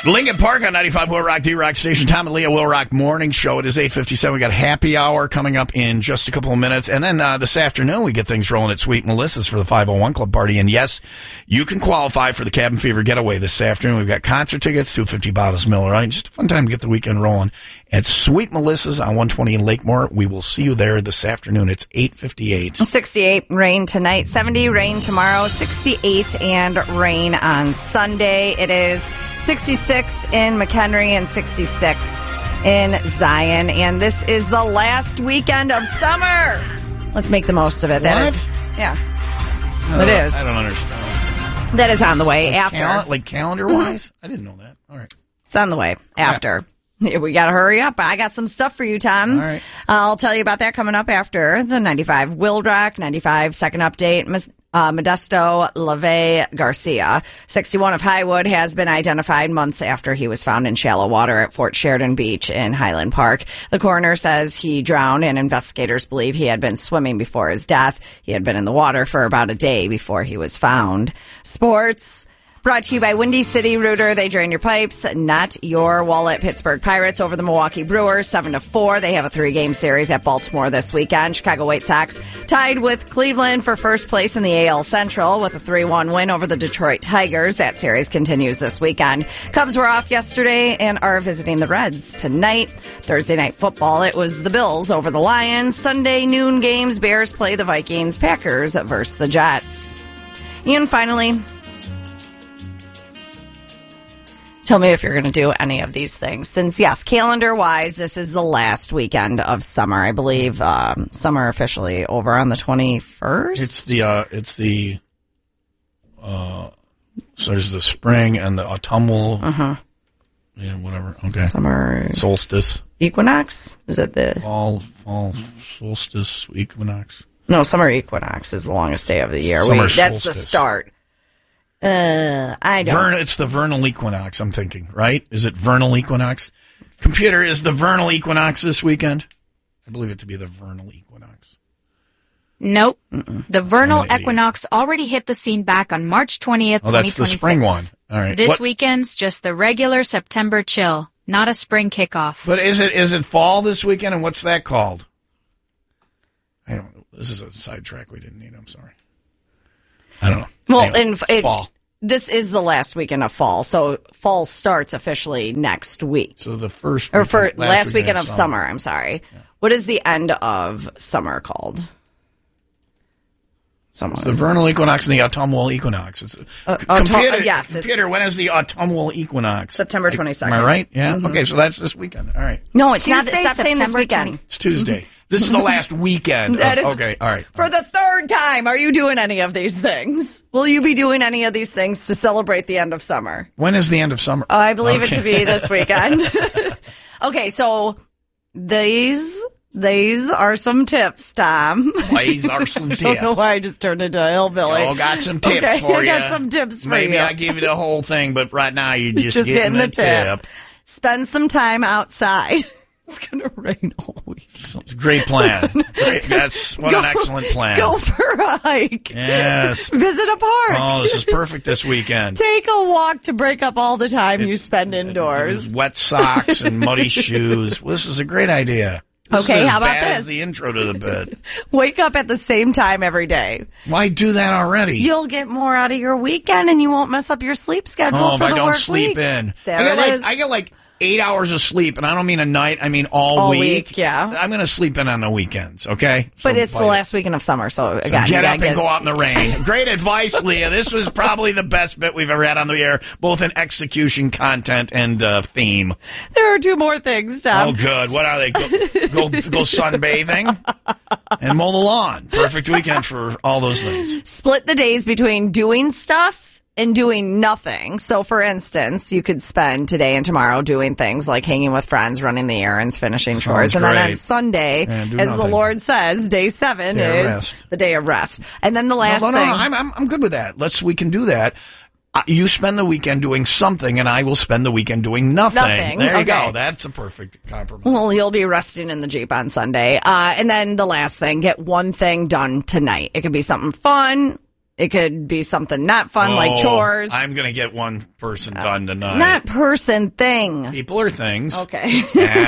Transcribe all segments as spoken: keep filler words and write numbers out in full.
Lincoln Park on ninety-five Will Rock, D-Rock Station. Tom and Leah Will Rock Morning Show. It is eight fifty-seven. We got happy hour coming up in just a couple of minutes. And then uh, this afternoon, we get things rolling at Sweet Melissa's for the five oh one Club Party. And yes, you can qualify for the Cabin Fever Getaway this afternoon. We've got concert tickets, two hundred fifty bottles Miller Lite. Just a fun time to get the weekend rolling at Sweet Melissa's on one twenty in Lakemore. We will see you there this afternoon. It's eight fifty-eight. sixty-eight rain tonight, seventy rain tomorrow, sixty-eight and rain on Sunday. It is sixty-six in McHenry and sixty-six in Zion. And this is the last weekend of summer. Let's make the most of it. That What? is, yeah, I it don't- is. I don't understand. That is on the way Like after. cal- like calendar-wise? I didn't know that. All right. It's on the way after. Yeah, we got to hurry up. I got some stuff for you, Tom. All right. I'll tell you about that coming up after the ninety-five Will Rock, ninety-five second update. Mis- Uh, Modesto LaVey Garcia, sixty-one of Highwood, has been identified months after he was found in shallow water at Fort Sheridan Beach in Highland Park. The coroner says he drowned, and investigators believe he had been swimming before his death. He had been in the water for about a day before he was found. Sports. Brought to you by Windy City Rooter. They drain your pipes, not your wallet. Pittsburgh Pirates over the Milwaukee Brewers, seven to four. They have a three-game series at Baltimore this weekend. Chicago White Sox tied with Cleveland for first place in the A L Central with a three one win over the Detroit Tigers. That series continues this weekend. Cubs were off yesterday and are visiting the Reds tonight. Thursday night football, it was the Bills over the Lions. Sunday noon games, Bears play the Vikings. Packers versus the Jets. And finally, tell me if you're going to do any of these things. Since, yes, calendar-wise, this is the last weekend of summer. I believe um, summer officially over on the twenty-first. It's the, uh, it's the, uh, so there's the spring and the autumnal, Uh-huh. yeah, whatever, okay. Summer Solstice. equinox? Is it the... Fall, fall, solstice, equinox. No, summer equinox is the longest day of the year. Summer Wait, that's the solstice. start. Uh, I don't... Vern, it's the vernal equinox, I'm thinking, right? Is it vernal equinox? Computer, is the vernal equinox this weekend? I believe it to be the vernal equinox. Nope. The vernal I'm an idiot. equinox already hit the scene back on March twentieth, Oh, that's the twenty twenty-six. spring one. All right. This What- weekend's just the regular September chill, not a spring kickoff. But is it is it fall this weekend, and what's that called? I don't know. This is a sidetrack we didn't need. I'm sorry. I don't know. Well, Anyway, in it's it, fall. This is the last weekend of fall, so fall starts officially next week. So the first Or weekend- for last, weekend, of summer, I'm sorry. What is the end of summer called? Someone The is- vernal equinox and the autumnal equinox. It's, Uh, c- autumn- computer, yes, it's- computer, when is the autumnal equinox? September twenty-second. Am I right? Yeah. Mhm. Okay, so that's this weekend. All right. No, it's not. Tuesday, Stop saying this September weekend. twentieth. It's Tuesday. This is the last weekend. of- That is- okay. All right. For the third time, are you doing any of these things? Will you be doing any of these things to celebrate the end of summer? When is the end of summer? Oh, I believe it Okay. to be this weekend. Okay, so these these are some tips, Tom. These are some I don't know tips. why I just turned into a hillbilly. Oh, got some tips Okay, for I you. got some tips for Maybe you. I give you the whole thing, but right now you're just, Just getting, getting the the tip. Spend some time outside. It's going to rain all week. It's a great plan. Great. That's what an excellent plan. Go for a hike. Yes. Visit a park. Oh, this is perfect this weekend. Take a walk to break up all the time you spend indoors. With wet socks and muddy shoes. Well, this is a great idea. This Okay, is as how about bad this? as the intro to the bit. Wake up at the same time every day. Why do that already? You'll get more out of your weekend and you won't mess up your sleep schedule oh, if for I the don't work sleep week. in. There I get it like, is. I get like eight hours of sleep, and I don't mean a night, I mean all, All week. week, yeah. I'm going to sleep in on the weekends, okay? But So it's the bite it. last weekend of summer, so So again, you get gotta up get, and go out in the rain. Great advice, Leah. This was probably the best bit we've ever had on the air, both in execution, content, and uh, theme. There are two more things, Tom. Oh, good. What are they? Go, go, go sunbathing and mow the lawn. Perfect weekend for all those things. Split the days between doing stuff and doing nothing. So, for instance, you could spend today and tomorrow doing things like hanging with friends, running the errands, finishing chores. And then on great. Sunday, Yeah, do as the nothing. Lord says, day seven Day of is rest. the day of rest. And then the last no, no, thing. no, I'm, I'm, I'm good with that. Let's, we can do that. Uh, you spend the weekend doing something, and I will spend the weekend doing nothing. Nothing, There you okay. go. That's a perfect compromise. Well, you'll be resting in the Jeep on Sunday. Uh, and then the last thing, get one thing done tonight. It could be something fun, It could be something not fun, Oh, like chores. I'm going to get one person done tonight. Not person, thing. People or things. Okay.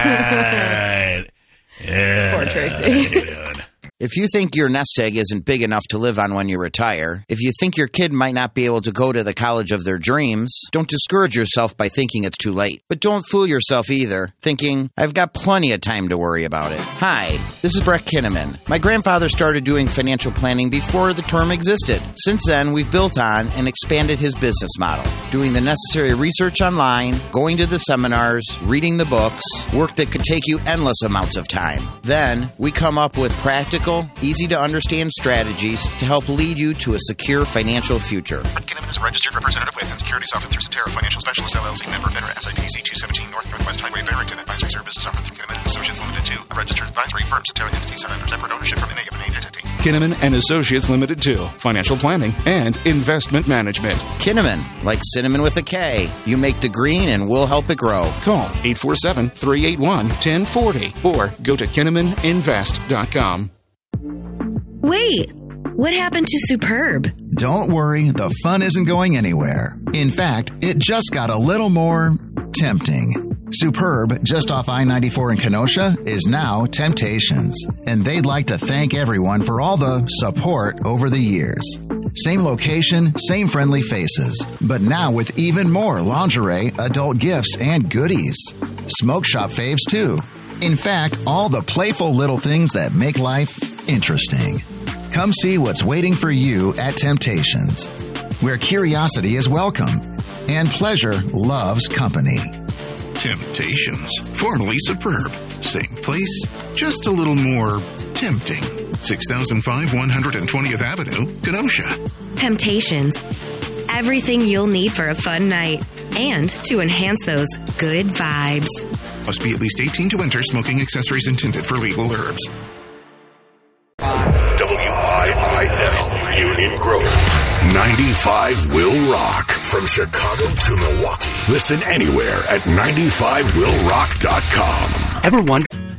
Ah, yeah. Poor Tracy. If you think your nest egg isn't big enough to live on when you retire, if you think your kid might not be able to go to the college of their dreams, don't discourage yourself by thinking it's too late. But don't fool yourself either, thinking, I've got plenty of time to worry about it. Hi, this is Brett Kinnaman. My grandfather started doing financial planning before the term existed. Since then, we've built on and expanded his business model, doing the necessary research online, going to the seminars, reading the books, work that could take you endless amounts of time. Then, we come up with practical, easy-to-understand strategies to help lead you to a secure financial future. Brett Kinnaman is a registered representative with and securities offered through Cetera Financial Specialists, L L C, member FINRA, S I P C two seventeen North Northwest Highway, Barrington. Advisory services offered through Kinnaman and Associates Limited two, a registered advisory firm. Cetera entities are under separate ownership from N A of an entity. Kinnaman and Associates Limited two, financial planning and investment management. Kinnaman, like cinnamon with a K. You make the green and we'll help it grow. Call eight four seven, three eight one, one zero four zero or go to kinnaman invest dot com. Wait, what happened to Superb? Don't worry, the fun isn't going anywhere. In fact, it just got a little more tempting. Superb, just off I ninety-four in Kenosha, is now Temptations, and they'd like to thank everyone for all the support over the years. Same location, same friendly faces, but now with even more lingerie, adult gifts, and goodies. Smoke shop faves, too. In fact, all the playful little things that make life interesting. Come see what's waiting for you at Temptations, where curiosity is welcome and pleasure loves company. Temptations, formerly Superb. Same place, just a little more tempting. six thousand five, one hundred twentieth Avenue, Kenosha. Temptations. Everything you'll need for a fun night and to enhance those good vibes. Must be at least eighteen to enter. Smoking accessories intended for legal herbs. W I I L, Union Grove. ninety-five will rock. From Chicago to Milwaukee. Listen anywhere at ninety-five will rock dot com. Ever wonder